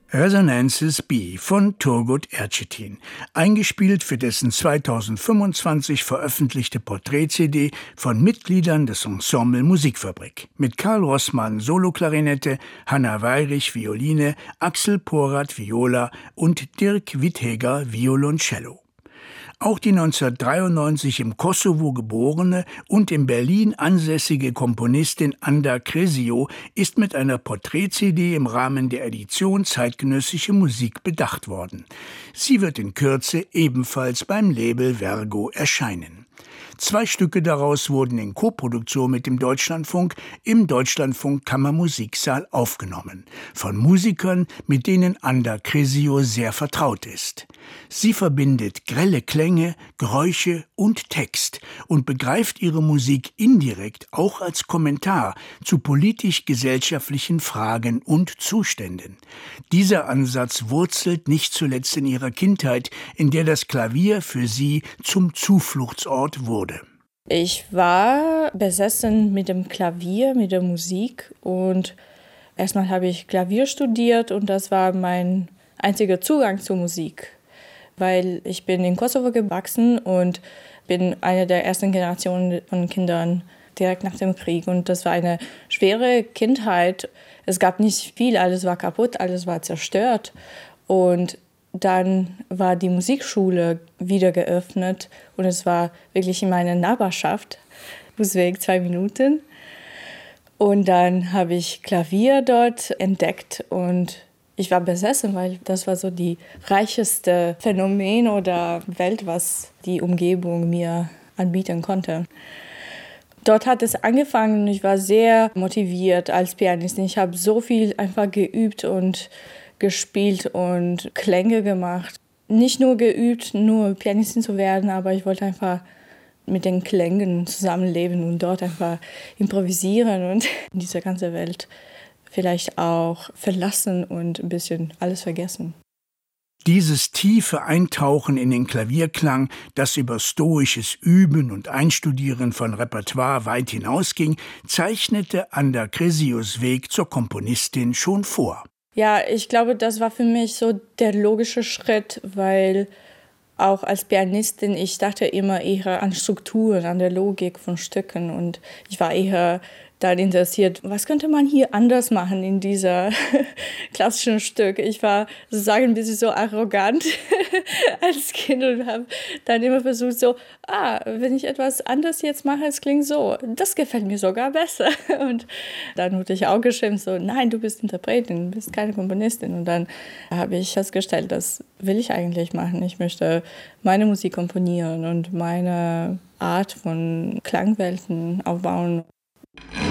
Resonances B von Turgut Erçetin, eingespielt für dessen 2025 veröffentlichte Porträt-CD von Mitgliedern des Ensemble Musikfabrik mit Karl Rossmann Soloklarinette, Hanna Weyrich Violine, Axel Porath Viola und Dirk Wittheger Violoncello. Auch die 1993 im Kosovo geborene und in Berlin ansässige Komponistin Anda Kresio ist mit einer Porträt-CD im Rahmen der Edition Zeitgenössische Musik bedacht worden. Sie wird in Kürze ebenfalls beim Label Vergo erscheinen. 2 Stücke daraus wurden in Koproduktion mit dem Deutschlandfunk im Deutschlandfunk Kammermusiksaal aufgenommen, von Musikern, mit denen Anda Kresio sehr vertraut ist. Sie verbindet grelle Klänge, Geräusche und Text und begreift ihre Musik indirekt auch als Kommentar zu politisch-gesellschaftlichen Fragen und Zuständen. Dieser Ansatz wurzelt nicht zuletzt in ihrer Kindheit, in der das Klavier für sie zum Zufluchtsort wurde. Ich war besessen mit dem Klavier, mit der Musik, und erstmal habe ich Klavier studiert und das war mein einziger Zugang zur Musik, weil ich bin in Kosovo gewachsen und bin eine der ersten Generationen von Kindern direkt nach dem Krieg, und das war eine schwere Kindheit. Es gab nicht viel, alles war kaputt, alles war zerstört, und dann war die Musikschule wieder geöffnet und es war wirklich in meiner Nachbarschaft, Fußweg 2 Minuten. Und dann habe ich Klavier dort entdeckt und ich war besessen, weil das war so die reicheste Phänomen oder Welt, was die Umgebung mir anbieten konnte. Dort hat es angefangen und ich war sehr motiviert als Pianistin. Ich habe so viel einfach geübt und gespielt und Klänge gemacht. Nicht nur geübt, nur Pianistin zu werden, aber ich wollte einfach mit den Klängen zusammenleben und dort einfach improvisieren und diese ganze Welt vielleicht auch verlassen und ein bisschen alles vergessen. Dieses tiefe Eintauchen in den Klavierklang, das über stoisches Üben und Einstudieren von Repertoire weit hinausging, zeichnete Anda Kresios Weg zur Komponistin schon vor. Ja, ich glaube, das war für mich so der logische Schritt, weil auch als Pianistin, ich dachte immer eher an Strukturen, an der Logik von Stücken, und ich war eher dann interessiert, was könnte man hier anders machen in dieser klassischen Stück. Ich war sozusagen ein bisschen so arrogant als Kind und habe dann immer versucht so, wenn ich etwas anders jetzt mache, es klingt so, das gefällt mir sogar besser. Und dann wurde ich auch geschimpft, so, nein, du bist Interpretin, du bist keine Komponistin. Und dann habe ich festgestellt, das will ich eigentlich machen. Ich möchte meine Musik komponieren und meine Art von Klangwelten aufbauen.